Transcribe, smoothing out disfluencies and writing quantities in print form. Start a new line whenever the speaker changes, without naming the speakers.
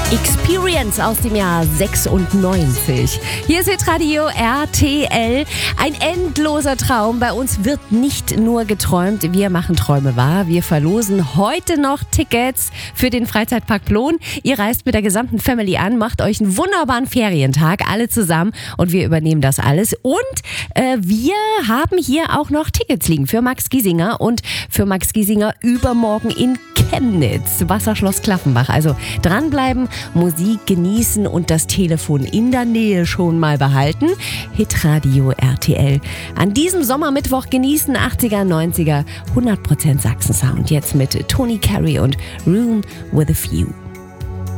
Experience aus dem Jahr 96. Hier ist Hitradio RTL. Ein endloser Traum. Bei uns wird nicht nur geträumt, wir machen Träume wahr. Wir verlosen heute noch Tickets für den Freizeitpark Plon. Ihr reist mit der gesamten Family an, macht euch einen wunderbaren Ferientag, alle zusammen, und wir übernehmen das alles. Und wir haben hier auch noch Tickets liegen für Max Giesinger und für Max Giesinger übermorgen in Chemnitz, Wasserschloss Klaffenbach. Also dranbleiben, Musik genießen und das Telefon in der Nähe schon mal behalten. Hitradio RTL. An diesem Sommermittwoch genießen 80er, 90er, 100% Sachsen-Sound. Jetzt mit Tony Carey und Room with a View.